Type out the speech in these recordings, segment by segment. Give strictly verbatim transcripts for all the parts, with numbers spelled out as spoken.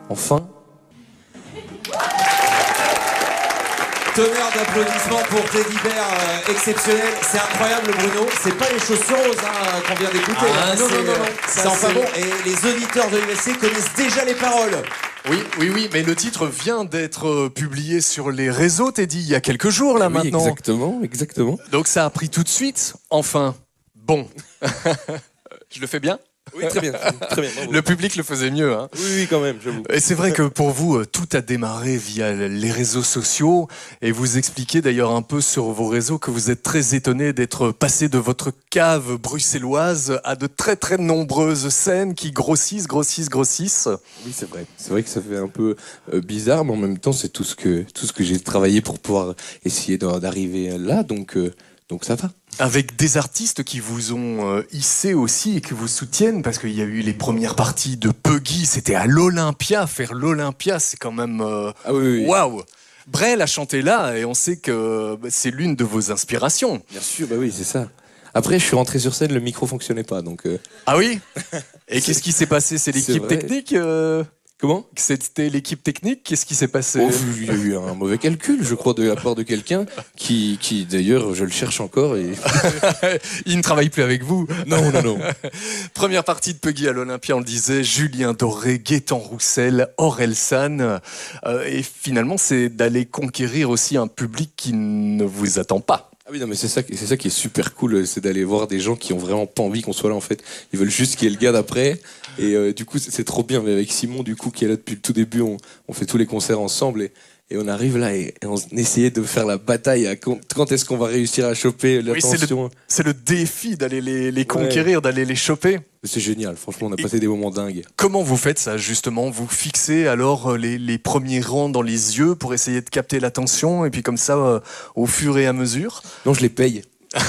enfin. Tonnerre d'applaudissements pour Teddy Bear, euh, exceptionnel. C'est incroyable, Bruno. C'est pas les chaussures roses hein, qu'on vient d'écouter. Ah, hein. non, non, non, non. C'est enfin bon. Et les auditeurs de U S C connaissent déjà les paroles. Oui, oui, oui, mais le titre vient d'être publié sur les réseaux, Teddy, il y a quelques jours, là, oui, maintenant. Exactement, exactement. Donc ça a pris tout de suite. Enfin, bon. Je le fais bien ? Oui, très bien. Très bien le public le faisait mieux. Hein. Oui, oui, quand même, j'avoue. Et c'est vrai que pour vous, tout a démarré via les réseaux sociaux. Et vous expliquez d'ailleurs un peu sur vos réseaux que vous êtes très étonné d'être passé de votre cave bruxelloise à de très très nombreuses scènes qui grossissent, grossissent, grossissent. Oui, c'est vrai. C'est vrai que ça fait un peu euh, bizarre, mais en même temps, c'est tout ce que, tout ce que j'ai travaillé pour pouvoir essayer d'arriver là. Donc, euh, donc ça va. Avec des artistes qui vous ont euh, hissé aussi et qui vous soutiennent, parce qu'il y a eu les premières parties de Puggy, c'était à l'Olympia. Faire l'Olympia, c'est quand même... Euh, ah oui, oui. Waouh! Brel a chanté là, et on sait que bah, c'est l'une de vos inspirations. Bien sûr, bah oui, c'est ça. Après, je suis rentré sur scène, le micro fonctionnait pas, donc... Euh... Ah oui? Et qu'est-ce qui s'est passé? C'est l'équipe technique euh... Comment? C'était l'équipe technique? Qu'est-ce qui s'est passé? Oh, il y a eu un mauvais calcul, je crois, de la part de quelqu'un qui, qui d'ailleurs, je le cherche encore. Et... il ne travaille plus avec vous. Non, non, non. Première partie de Puggy à l'Olympia, on le disait, Julien Doré, Gaëtan Roussel, Orelsan. Euh, et finalement, c'est d'aller conquérir aussi un public qui ne vous attend pas. Ah oui, non, mais c'est ça, c'est ça qui est super cool, c'est d'aller voir des gens qui ont vraiment pas envie qu'on soit là, en fait. Ils veulent juste qu'il y ait le gars d'après. Et euh, du coup, c'est trop bien. Mais avec Simon, du coup, qui est là depuis le tout début, on, on fait tous les concerts ensemble. Et, et on arrive là et, et on essayait de faire la bataille à quand, quand est-ce qu'on va réussir à choper l'attention. Oui, c'est le, le défi d'aller les, les conquérir, ouais. D'aller les choper. C'est génial, franchement, on a passé et des moments dingues. Comment vous faites ça, justement? Vous fixez alors les, les premiers rangs dans les yeux pour essayer de capter l'attention, et puis comme ça, euh, au fur et à mesure? Non, je les paye.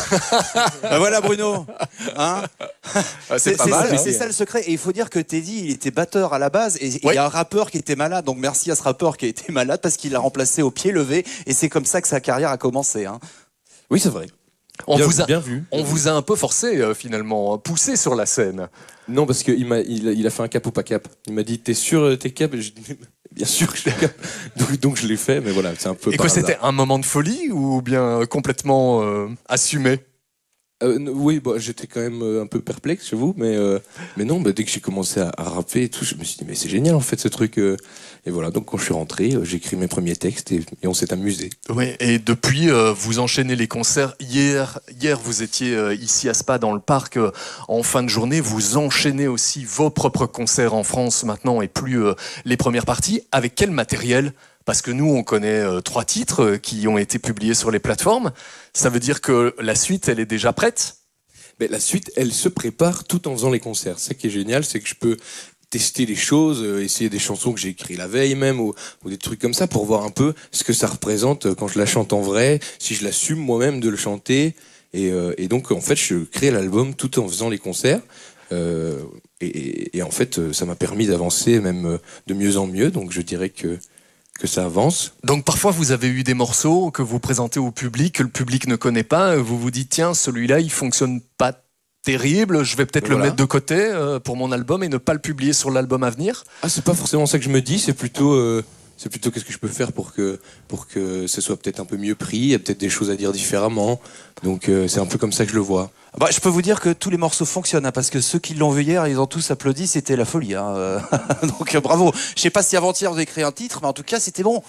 Ben voilà Bruno, hein c'est ça, hein. ça le secret. Et il faut dire que Teddy, il était batteur à la base, et il oui. y a un rappeur qui était malade. Donc merci à ce rappeur qui a été malade parce qu'il l'a remplacé au pied levé, et c'est comme ça que sa carrière a commencé. Hein. Oui, c'est vrai. On, bien, vous a, bien vu. on vous a un peu forcé euh, finalement, poussé sur la scène. Non, parce qu'il m'a, il, il a fait un cap ou pas cap. Il m'a dit, t'es sûr t'es cap? Et je dis, bien sûr que je suis cap. Donc, donc je l'ai fait, mais voilà, c'est un peu. Et quoi, c'était un moment de folie ou bien complètement euh, assumé? Euh, oui, bah, j'étais quand même euh, un peu perplexe, j'avoue, mais, euh, mais non, bah, dès que j'ai commencé à, à rapper et tout, je me suis dit, mais c'est génial en fait ce truc. Euh, et voilà, donc quand je suis rentré, euh, j'ai écrit mes premiers textes et, et on s'est amusé. Oui, et depuis, euh, vous enchaînez les concerts. Hier, hier vous étiez euh, ici à Spa dans le parc euh, en fin de journée. Vous enchaînez aussi vos propres concerts en France maintenant et plus euh, les premières parties. Avec quel matériel ? Parce que nous, on connaît euh, trois titres euh, qui ont été publiés sur les plateformes. Ça veut dire que la suite, elle est déjà prête? Ben, la suite, elle se prépare tout en faisant les concerts. Ce qui est génial, c'est que je peux tester les choses, euh, essayer des chansons que j'ai écrites la veille même, ou, ou des trucs comme ça, pour voir un peu ce que ça représente quand je la chante en vrai, si je l'assume moi-même de le chanter. Et, euh, et donc, en fait, je crée l'album tout en faisant les concerts. Euh, et, et en fait, ça m'a permis d'avancer même de mieux en mieux. Donc, je dirais que que ça avance. Donc parfois vous avez eu des morceaux que vous présentez au public, que le public ne connaît pas, vous vous dites tiens celui-là il fonctionne pas terrible, je vais peut-être voilà. le mettre de côté euh, pour mon album et ne pas le publier sur l'album à venir. Ah c'est pas forcément ça que je me dis, c'est plutôt euh, c'est plutôt qu'est-ce que je peux faire pour que pour que ce soit peut-être un peu mieux pris, il y a peut-être des choses à dire différemment. Donc euh, c'est un peu comme ça que je le vois. Bah, je peux vous dire que tous les morceaux fonctionnent, hein, parce que ceux qui l'ont vu hier, ils ont tous applaudi, c'était la folie. Hein. Donc euh, bravo. Je sais pas si avant-hier vous avez écrit un titre, mais en tout cas c'était bon.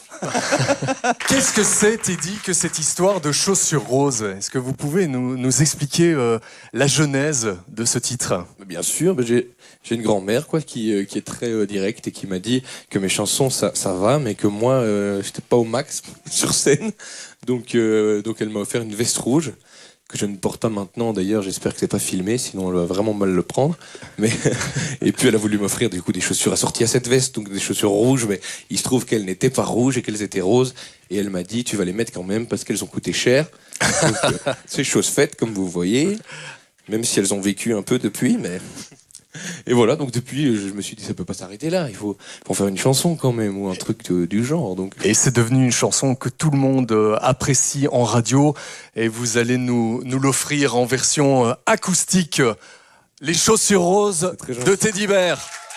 Qu'est-ce que c'est, Teddy, que cette histoire de Chaussures Roses? Est-ce que vous pouvez nous, nous expliquer euh, la genèse de ce titre? Bien sûr, bah, j'ai j'ai une grand-mère quoi qui euh, qui est très euh, directe et qui m'a dit que mes chansons ça ça va, mais que moi euh, j'étais pas au max sur scène. Donc euh, donc elle m'a offert une veste rouge que je ne porte pas maintenant d'ailleurs, j'espère que c'est pas filmé, sinon elle va vraiment mal le prendre. Mais et puis elle a voulu m'offrir du coup des chaussures assorties à cette veste, donc des chaussures rouges, mais il se trouve qu'elles n'étaient pas rouges et qu'elles étaient roses. Et elle m'a dit tu vas les mettre quand même parce qu'elles ont coûté cher. Donc, euh, c'est chose faite comme vous voyez, même si elles ont vécu un peu depuis, mais. Et voilà, donc depuis, je me suis dit, ça peut pas s'arrêter là, il faut, faut faire une chanson quand même, ou un truc de, du genre. Donc. Et c'est devenu une chanson que tout le monde apprécie en radio, et vous allez nous, nous l'offrir en version acoustique, Les Chaussures Roses de Teddy Bear.